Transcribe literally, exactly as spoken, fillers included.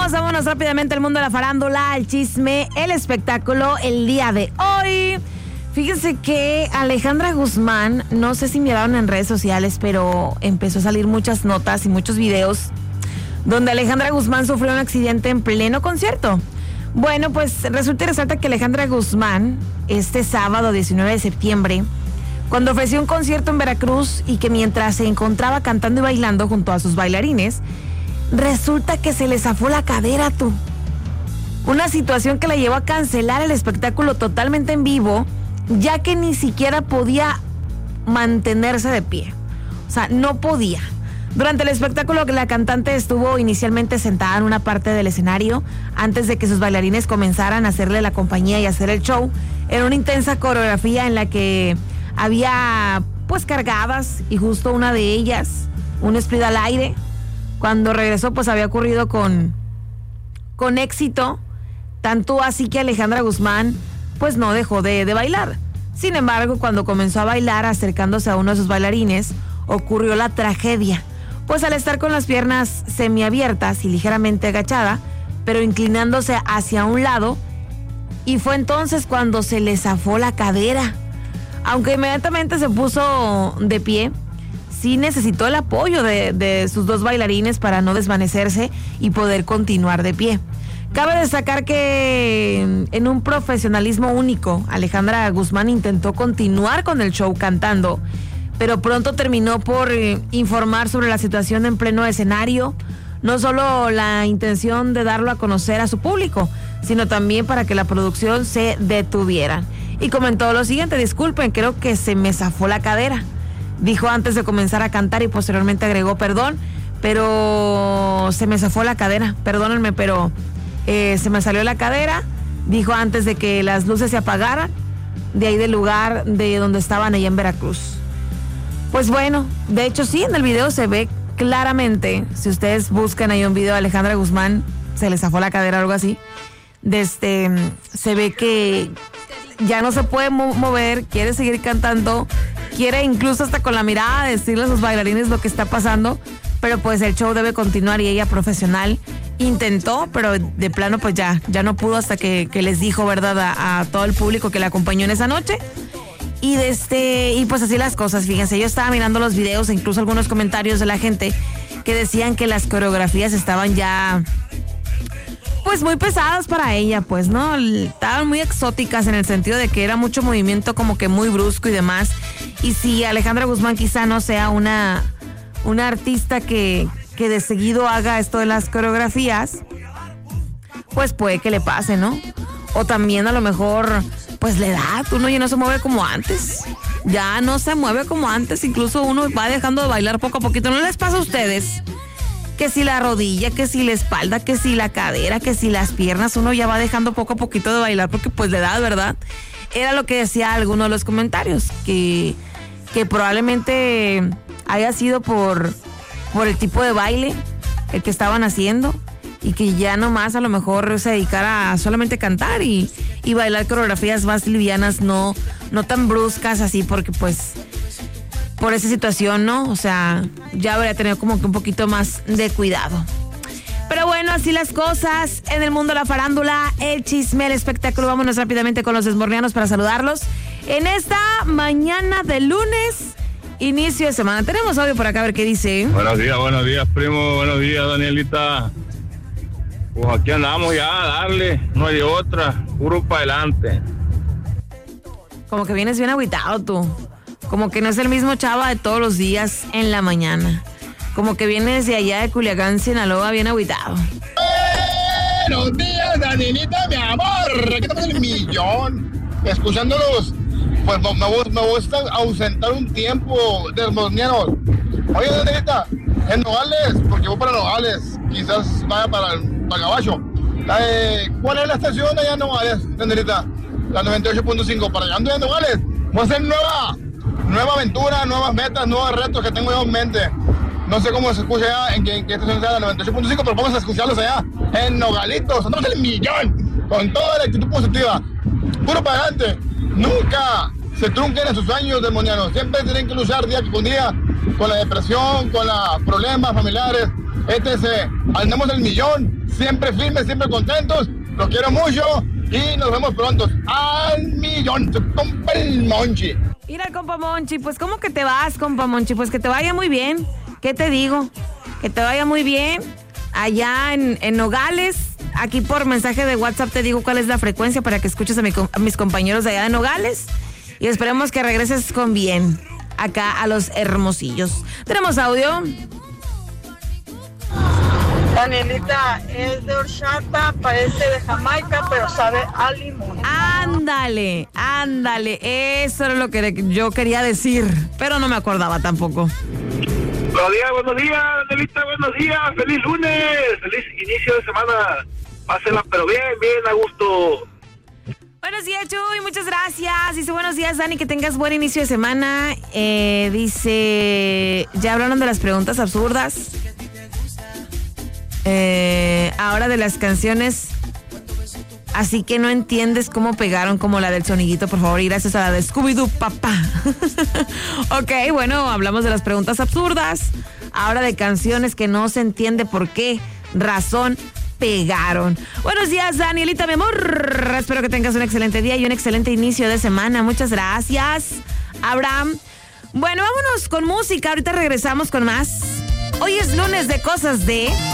vámonos, vámonos rápidamente al mundo de la farándula, el chisme, el espectáculo, el día de hoy. Fíjense que Alejandra Guzmán, no sé si miraron en redes sociales, pero empezó a salir muchas notas y muchos videos donde Alejandra Guzmán sufrió un accidente en pleno concierto. Bueno, pues resulta y resalta que Alejandra Guzmán, este sábado diecinueve de septiembre, cuando ofreció un concierto en Veracruz y que mientras se encontraba cantando y bailando junto a sus bailarines, resulta que se le zafó la cadera, tú. Una situación que la llevó a cancelar el espectáculo totalmente en vivo, ya que ni siquiera podía mantenerse de pie. O sea, no podía. Durante el espectáculo, la cantante estuvo inicialmente sentada en una parte del escenario antes de que sus bailarines comenzaran a hacerle la compañía y hacer el show. Era una intensa coreografía en la que había pues cargadas y justo una de ellas, un split al aire. Cuando regresó pues había ocurrido con, con éxito, tanto así que Alejandra Guzmán pues no dejó de, de bailar. Sin embargo, cuando comenzó a bailar acercándose a uno de sus bailarines, ocurrió la tragedia. Pues al estar con las piernas semiabiertas y ligeramente agachada, pero inclinándose hacia un lado, y fue entonces cuando se le zafó la cadera. Aunque inmediatamente se puso de pie, sí necesitó el apoyo de, de sus dos bailarines para no desvanecerse y poder continuar de pie. Cabe destacar que en un profesionalismo único, Alejandra Guzmán intentó continuar con el show cantando, pero pronto terminó por eh, informar sobre la situación en pleno escenario, no solo la intención de darlo a conocer a su público, sino también para que la producción se detuviera. Y comentó lo siguiente: disculpen, creo que se me zafó la cadera. Dijo antes de comenzar a cantar y posteriormente agregó: perdón, pero se me zafó la cadera, perdónenme, pero eh, se me salió la cadera. Dijo antes de que las luces se apagaran de ahí del lugar de donde estaban allá en Veracruz. Pues bueno, de hecho sí, en el video se ve claramente, si ustedes buscan ahí un video de Alejandra Guzmán, se le zafó la cadera o algo así, desde, se ve que ya no se puede mover, quiere seguir cantando, quiere incluso hasta con la mirada decirle a sus bailarines lo que está pasando, pero pues el show debe continuar y ella, profesional, intentó, pero de plano pues ya, ya no pudo hasta que, que les dijo, ¿verdad?, a, a todo el público que la acompañó en esa noche. Y de este, y pues así las cosas, fíjense, yo estaba mirando los videos e incluso algunos comentarios de la gente que decían que las coreografías estaban ya pues muy pesadas para ella, pues, ¿no? Estaban muy exóticas en el sentido de que era mucho movimiento como que muy brusco y demás. Y si Alejandra Guzmán quizá no sea una, una artista que, que de seguido haga esto de las coreografías, pues puede que le pase, ¿no? O también a lo mejor pues la edad, uno ya no se mueve como antes, ya no se mueve como antes, incluso uno va dejando de bailar poco a poquito. ¿No les pasa a ustedes que si la rodilla, que si la espalda, que si la cadera, que si las piernas, uno ya va dejando poco a poquito de bailar porque pues la edad, ¿verdad? Era lo que decía alguno de los comentarios, que, que probablemente haya sido por, por el tipo de baile el que estaban haciendo y que ya nomás a lo mejor se dedicara a solamente cantar y, y bailar coreografías más livianas, no, no tan bruscas así, porque pues por esa situación, ¿no? O sea, ya habría tenido como que un poquito más de cuidado. Pero bueno, así las cosas en el mundo de la farándula, el chisme, el espectáculo. Vámonos rápidamente con los desmornianos para saludarlos en esta mañana de lunes, inicio de semana. Tenemos audio por acá, a ver qué dice. Buenos días, buenos días, primo. Buenos días, Danielita. Pues aquí andamos ya, a darle, no hay otra, puro para adelante. Como que vienes bien agüitado tú, como que no es el mismo chava de todos los días en la mañana, como que vienes de allá de Culiacán, Sinaloa, bien agüitado. Buenos días, Danielita, mi amor, aquí estamos en el millón, escuchándolos, pues me, me, voy, me voy a ausentar un tiempo de los mosnianos. Oye, Danielita, en Nogales, porque voy para Nogales, quizás vaya para el para Gabacho. Eh, ¿Cuál es la estación allá en Nogales, Danielita? La noventa y ocho punto cinco, para allá ando en Nogales. Voy a hacer nueva, nueva aventura, nuevas metas, nuevos retos que tengo yo en mente. No sé cómo se escucha allá, en qué, en qué estación sea la noventa y ocho punto cinco, pero vamos a escucharlos allá, en Nogalitos, andamos en el millón, con toda la actitud positiva. Puro para adelante, nunca se trunquen en sus sueños, demonianos. Siempre tienen que luchar día con día con la depresión, con los problemas familiares, etcétera. Andamos al millón, siempre firmes, siempre contentos. Los quiero mucho y nos vemos pronto. Al millón, tu compa el Monchi. Mira, compa Monchi, pues ¿cómo que te vas, compa Monchi? Pues que te vaya muy bien. ¿Qué te digo? Que te vaya muy bien. Allá en, en Nogales, aquí por mensaje de WhatsApp te digo cuál es la frecuencia para que escuches a, mi, a mis compañeros de allá de Nogales. Y esperemos que regreses con bien acá a los Hermosillos. ¿Tenemos audio? Danielita es de horchata, parece de Jamaica, pero sabe a limón. Ándale, ándale, eso era lo que yo quería decir, pero no me acordaba tampoco. Buenos días, buenos días, Danielita, buenos días, feliz lunes, feliz inicio de semana, pásenla pero bien, bien, a gusto. Buenos días, Chuy, muchas gracias. Dice, buenos días, Dani, que tengas buen inicio de semana. Eh, dice, ya hablaron de las preguntas absurdas. Eh, ahora de las canciones, así que no entiendes cómo pegaron, como la del sonidito, por favor, y gracias a la de Scooby-Doo, papá. Ok, bueno, hablamos de las preguntas absurdas, ahora de canciones que no se entiende por qué razón pegaron. Buenos días, Danielita, mi amor, espero que tengas un excelente día y un excelente inicio de semana. Muchas gracias, Abraham. Bueno, vámonos con música, ahorita regresamos con más. Hoy es lunes de cosas de...